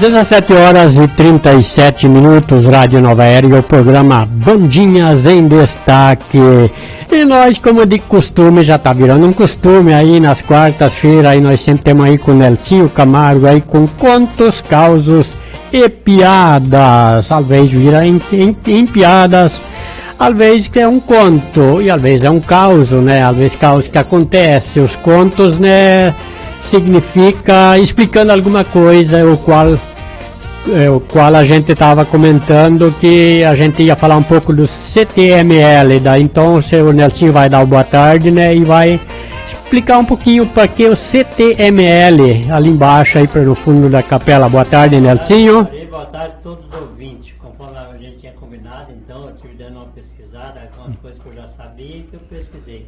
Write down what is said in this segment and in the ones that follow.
17 horas e 37 minutos, Rádio Nova Era, o programa Bandinhas em Destaque. E nós, como de costume, já tá virando um costume aí nas quartas-feiras, aí nós sempre temos aí com o Nelsinho Camargo aí com contos, causos e piadas. Às vezes vira em piadas, às vezes que é um conto, e às vezes é um caos, né? Às vezes caos que acontece, os contos, né? Significa explicando alguma coisa, o qual a gente estava comentando que a gente ia falar um pouco do CTML, então o seu Nelsinho vai dar o boa tarde, né, e vai explicar um pouquinho para que o CTML, ali embaixo, aí no fundo da capela. Boa tarde, Nelsinho. Boa tarde a todos os ouvintes, conforme a gente tinha combinado, então eu estive dando uma pesquisada com as coisas que eu já sabia e que eu pesquisei.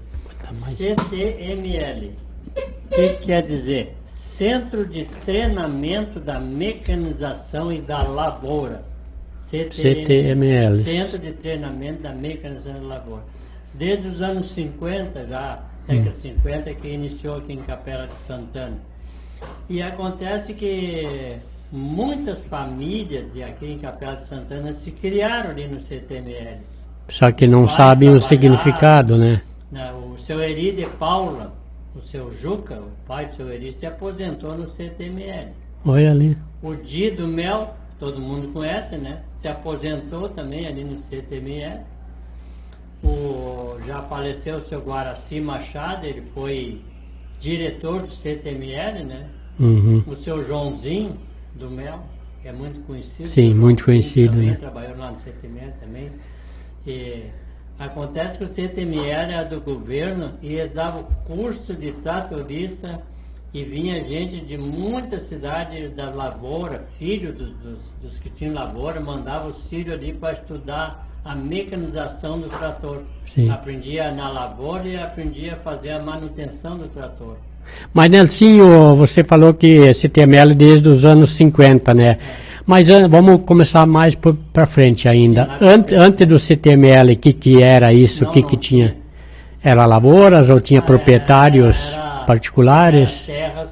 CTML, o que quer dizer? Centro de Treinamento da Mecanização e da Lavoura. CTML. Centro de Treinamento da Mecanização e da Lavoura. Desde os anos 50, já, década de 50, que iniciou aqui em Capela de Santana. E acontece que muitas famílias de aqui em Capela de Santana se criaram ali no CTML. Só que não sabem o significado, né? O seu Eri de Paula, o seu Juca, o pai do seu Eri, se aposentou no CTML. Olha ali. O Dido Mel, todo mundo conhece, né? Se aposentou também ali no CTML. Já faleceu o seu Guaraci Machado, ele foi diretor do CTML, né? Uhum. O seu Joãozinho do Mel, que é muito conhecido. Sim, muito conhecido, também, né? Trabalhou lá no CTML também. E acontece que o CTML era do governo e eles davam curso de tratorista e vinha gente de muitas cidades da lavoura, filho dos que tinham lavoura, mandava os filhos ali para estudar a mecanização do trator. Sim. Aprendia na lavoura e aprendia a fazer a manutenção do trator. Mas, Nelsinho, você falou que CTML desde os anos 50, né? Mas vamos começar mais para frente ainda. Antes do CTML, o que era isso? O que tinha? Era lavouras ou tinha proprietários particulares?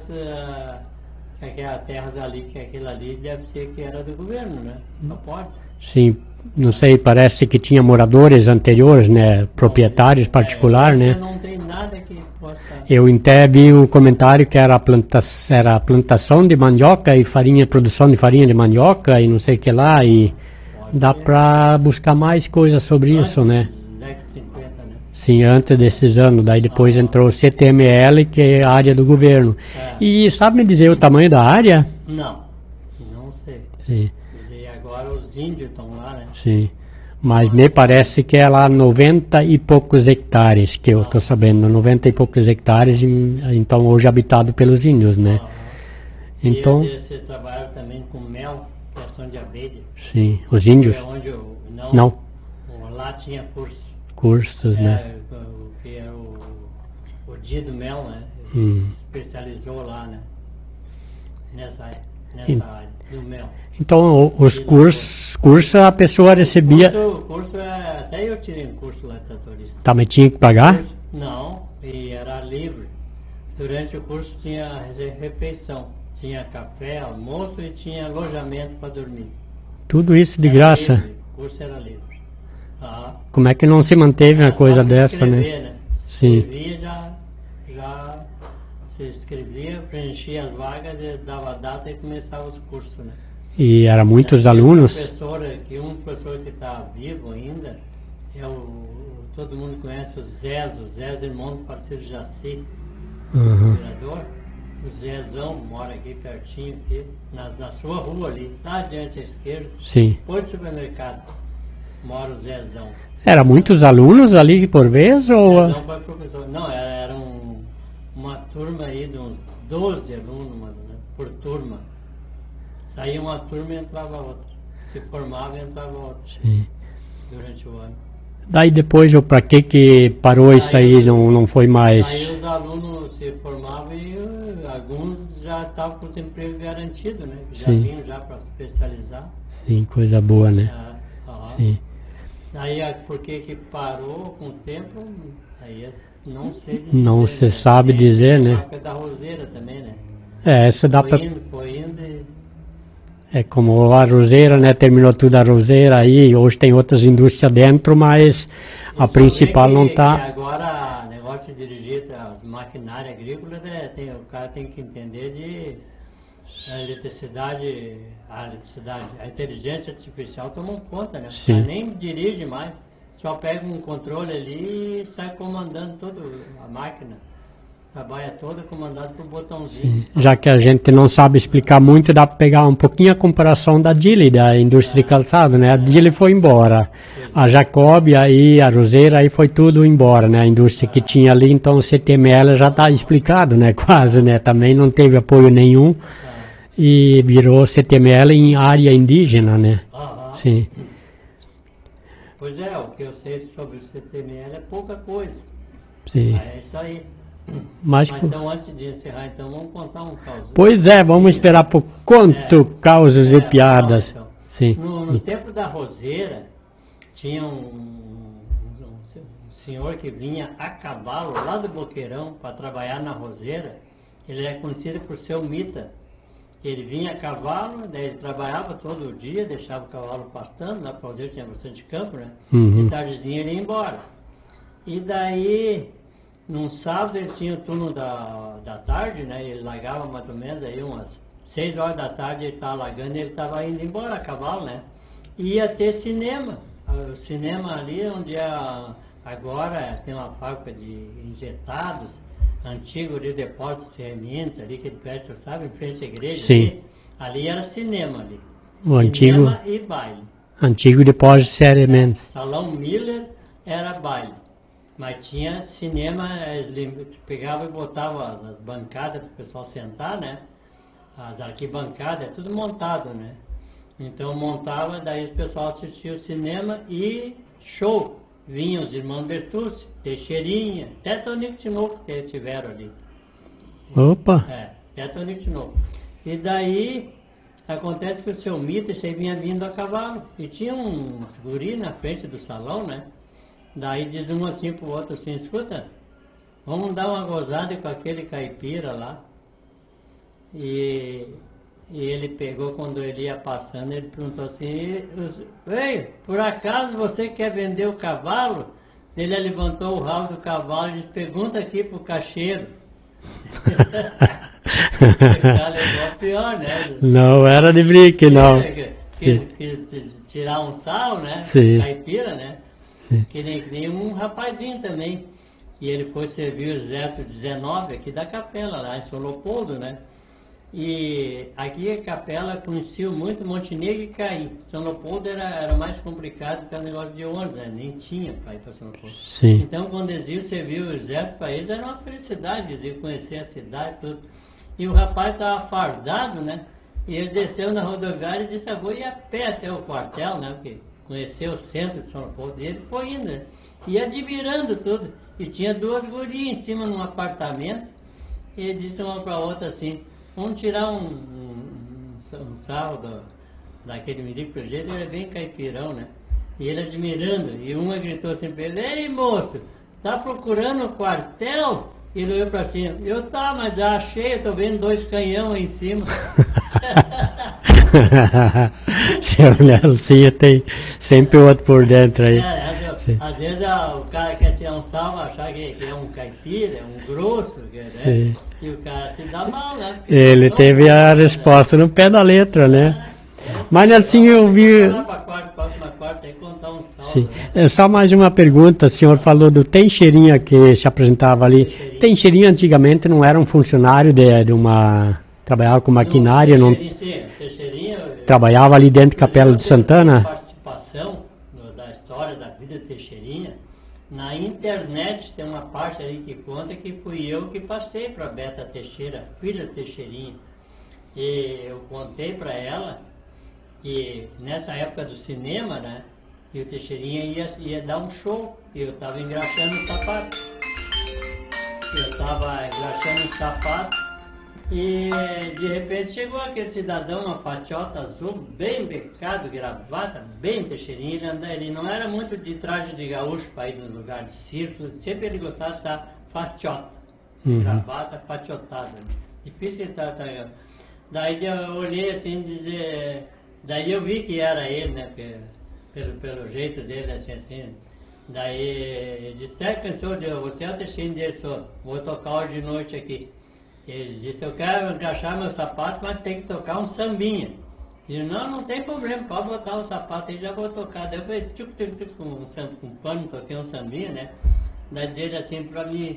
Terras ali, que aquilo ali deve ser que era do governo, né? Só pode. Sim, não sei, parece que tinha moradores anteriores, né? Proprietários particulares, né? Não tem nada que possa... Eu até vi um comentário que era a plantação de mandioca e farinha, produção de farinha de mandioca e não sei o que lá, e dá para buscar mais coisas sobre isso, né? Década de 50, né? Sim, antes desses anos, daí depois entrou o CTML, que é a área do governo. E sabe me dizer o tamanho da área? Não sei. Sim. E agora os índios estão lá, né? Sim. Mas me parece que é lá 90 e poucos hectares, que eu estou sabendo, 90 e poucos hectares, então hoje habitado pelos índios, né? Então, e você trabalha também com mel, criação de abelha? Sim, os índios? É onde não. Lá tinha cursos, né? Que é o dia do mel, né? Se especializou lá, né? Nessa área do mel. Então, os cursos a pessoa recebia... Curso até eu tirei um curso lá de tratorista. Tá, mas tinha que pagar? Não, e era livre. Durante o curso tinha refeição. Tinha café, almoço e tinha alojamento para dormir. Tudo isso de graça? Livre. O curso era livre. Como é que não se manteve uma coisa dessa, né? Sim. Já se inscrevia, preenchia as vagas, dava a data e começava os cursos, né? E eram muitos alunos? Um professor que está vivo ainda, todo mundo conhece o Zé, irmão do parceiro Jaci, vereador. O Zézão mora aqui pertinho, aqui, na sua rua ali, lá adiante à esquerda. Sim. Depois do supermercado, mora o Zézão. Era muitos alunos ali por vez? Ou... Zézão foi professor. Não, era uma turma aí de uns 12 alunos, né, por turma. Saía uma turma e entrava outra. Se formava e entrava outra. Sim. Durante o ano. Daí depois, para que parou isso aí, não foi mais? Aí os alunos se formavam e alguns já estavam com o emprego garantido, né? Já vinham já para especializar. Sim, coisa boa, né? Sim. Aí por que parou com o tempo, aí não sei dizer. Não se sabe dizer, né? A da roseira também, né? Essa dá para... Foi indo e... É como a roseira, né? Terminou tudo a roseira aí, hoje tem outras indústrias dentro, mas a principal não está. Agora, negócio de dirigir as maquinárias agrícolas, né, o cara tem que entender de eletricidade, a inteligência artificial tomou conta, né? O cara nem dirige mais, só pega um controle ali e sai comandando toda a máquina. Trabalha toda comandada por botãozinho. Sim. Já que a gente não sabe explicar muito, dá para pegar um pouquinho a comparação da Dili, da indústria de calçado, né? A Dili foi embora. A Jacob, aí, a Roseira, aí foi tudo embora, né? A indústria que tinha ali, então o CTML já está explicado, né? Quase, né? Também não teve apoio nenhum e virou CTML em área indígena, né? Sim. Pois é, o que eu sei sobre o CTML é pouca coisa. Sim. É isso aí. Mas então, antes de encerrar, então, vamos contar um caos. Pois é, vamos esperar por quanto causos e piadas. Então. Sim. No tempo da Roseira, tinha um senhor que vinha a cavalo lá do Boqueirão para trabalhar na Roseira. Ele é conhecido por ser o Mita. Ele vinha a cavalo, daí ele trabalhava todo dia, deixava o cavalo pastando, lá para onde tinha bastante campo, né? E tardezinha ele ia embora. E daí, num sábado ele tinha o turno da tarde, né? Ele largava mais ou menos aí umas 6 horas da tarde, ele estava largando e ele estava indo embora a cavalo, né? E ia ter cinema. O cinema ali onde agora tem uma fábrica de injetados, antigo de depósito de sementes ali, que ele perde, você sabe, em frente à igreja. Sim. Ali era cinema ali. O Cinema antigo, e baile. antigo depósito de sementes. Salão Miller era baile. Mas tinha cinema, eles pegavam e botavam as bancadas para o pessoal sentar, né? As arquibancadas, tudo montado, né? Então montava, daí o pessoal assistia o cinema e show. Vinham os irmãos Bertucci, Teixeirinha, até Tonico Tinoco que tiveram ali. Opa! Até Tonico Tinoco. E daí acontece que o seu Mita, você vinha vindo a cavalo. E tinha um guri na frente do salão, né? Daí diz um assim pro outro assim, escuta, vamos dar uma gozada com aquele caipira lá. E ele pegou, quando ele ia passando, ele perguntou assim, ei, por acaso você quer vender o cavalo? Ele levantou o rabo do cavalo e disse, pergunta aqui pro cacheiro. O pior, né? Não era de brinque, não. Quis tirar um sal, né? Sim. Caipira, né? Que nem um rapazinho também. E ele foi servir o exército 19 aqui da capela, lá em São Leopoldo, né? E aqui a capela conhecia muito Montenegro e Caí. São Leopoldo era mais complicado que o negócio de ônibus, né? Nem tinha para ir para São Leopoldo. Sim. Então, quando eles iam servir o exército para eles, era uma felicidade, eles iam conhecer a cidade e tudo. E o rapaz estava fardado, né? E ele desceu na rodoviária e disse, vou ir a pé até o quartel, né? Porque conheceu o centro de São Leopoldo. E ele foi indo, né? E admirando tudo. E tinha 2 gurias em cima num apartamento. E ele disse uma para a outra assim, vamos tirar um sal daquele milico, pelo jeito ele é bem caipirão, né? E ele admirando, e uma gritou assim para ele, ei moço, tá procurando o quartel? E ele olhou para cima, mas já achei, eu tô vendo 2 canhão aí em cima. Se olhar assim, tem sempre outro por dentro aí. Às vezes o cara quer tirar um salvo, achar que é um caipira, é um grosso, né? Sim. E o cara se dá mal, né? Porque ele teve a resposta no pé da letra, né? Mas assim eu vi... Sim. Só mais uma pergunta, o senhor falou do Teixeirinha que se apresentava ali. Teixeirinha antigamente não era um funcionário de uma... Trabalhava com maquinária, não... Trabalhava ali dentro da Capela de Santana? Participação da história da vida de Teixeirinha, na internet tem uma parte aí que conta que fui eu que passei para Beta Teixeira, filha de Teixeirinha. E eu contei para ela que nessa época do cinema, né, e o Teixeirinha ia dar um show, e eu estava engraxando o sapato. E de repente chegou aquele cidadão, uma fatiota azul, bem becado, gravata, bem Teixeirinha. Ele não era muito de traje de gaúcho para ir no lugar de circo, sempre ele gostava de estar fatiota, gravata fatiotada. Difícil ele estar. Daí eu olhei assim, dizer, daí eu vi que era ele, né? Pelo jeito dele, assim. Daí ele disse, você é o Teixeirinho dele, senhor, vou tocar hoje de noite aqui. Ele disse, eu quero encaixar meu sapato, mas tem que tocar um sambinha. Ele disse, não tem problema, pode botar o sapato aí, já vou tocar. Daí eu falei, com um pano, toquei um sambinha, né? Daí dizer ele assim pra mim,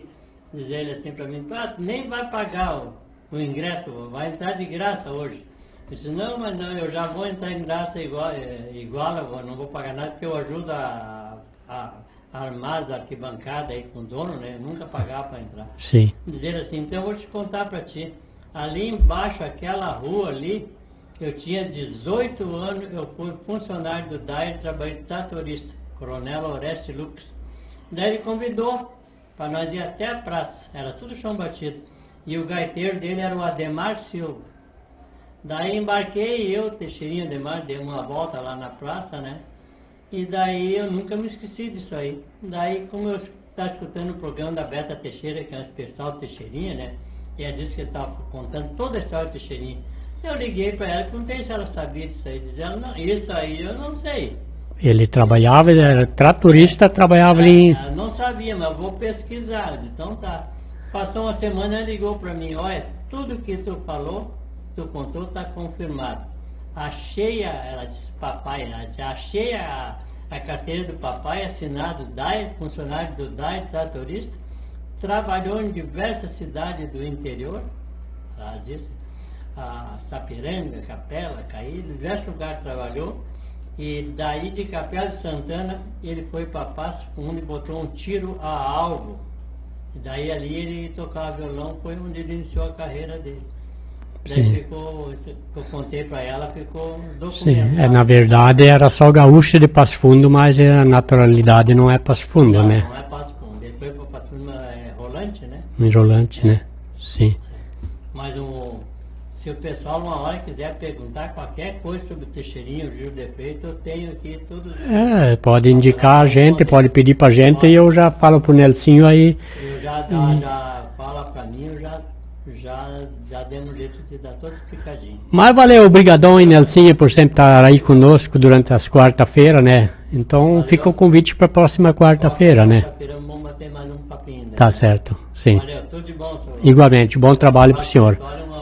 nem vai pagar o ingresso, vai entrar de graça hoje. Eu disse, não, mas não, eu já vou entrar em graça igual eu não vou pagar nada, porque eu ajudo a armar as arquibancadas aí com o dono, né? Eu nunca pagava para entrar. Sim. Dizer assim, então eu vou te contar para ti. Ali embaixo, aquela rua ali, eu tinha 18 anos, eu fui funcionário do DAIR, trabalhei de tratorista, Coronel Oreste Lucas. Daí ele convidou para nós ir até a praça, era tudo chão batido. E o gaiteiro dele era o Ademar Silva. Daí embarquei, eu, Teixeirinho, Ademar, dei uma volta lá na praça, né? E daí eu nunca me esqueci disso aí. Daí, como eu estava escutando o programa da Beta Teixeira, que é um especial de Teixeirinha, né? E ela disse que ele estava contando toda a história de Teixeirinha. Eu liguei para ela e perguntei se ela sabia disso aí. Diz ela, não, isso aí eu não sei. Ele trabalhava, ele era tratorista, trabalhava ali. Ela não sabia, mas eu vou pesquisar. Então tá. Passou uma semana, ela ligou para mim, olha, tudo que tu falou, tu contou, está confirmado. Achei, ela disse, achei a carteira do papai, assinado DAIR, funcionário do DAIR, tratorista, trabalhou em diversas cidades do interior, ela disse, a Sapiranga, Capela, Caído, diversos lugares trabalhou, e daí de Capela de Santana ele foi para Passo Fundo e botou um tiro a alvo. E daí ali ele tocava violão, foi onde ele iniciou a carreira dele. Daí ficou, eu contei para ela, ficou documentado. Sim, na verdade era só gaúcho de Passo Fundo, mas a naturalidade não é Passo Fundo, não, né? Não é Passo Fundo, ele foi para a turma Rolante, né? Em Rolante, né? Sim. Mas se o pessoal uma hora quiser perguntar qualquer coisa sobre o Teixeirinho, o Gil de Freitas, eu tenho aqui tudo. Pode indicar a gente, pode pedir pra gente e eu já falo pro Nelsinho aí. Eu já fala pra mim, eu já demos um jeito de dar todo explicadinho. Mas valeu, obrigadão aí, Nelsinho, por sempre estar aí conosco durante as quarta-feiras, né? Então valeu. Fica o convite para a próxima quarta-feira, né? Quarta-feira vamos bater mais um papinho. Né? Tá certo, sim. Valeu, tudo de bom, senhor. Igualmente, bom trabalho pro senhor.